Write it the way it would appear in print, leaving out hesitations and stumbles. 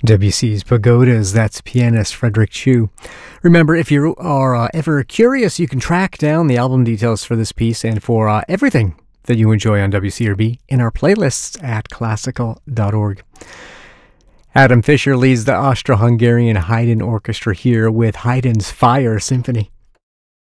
Debussy's Pagodas, that's pianist Frederick Chu. Remember, if you are ever curious, you can track down the album details for this piece and for everything that you enjoy on WCRB in our playlists at classical.org. Adam Fisher leads the Austro-Hungarian Haydn Orchestra here with Haydn's Fire Symphony.